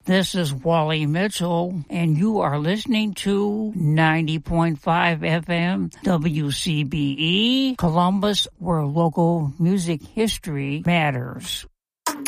This is Wally Mitchell, and you are listening to 90.5 FM WCBE, Columbus, where local music history matters.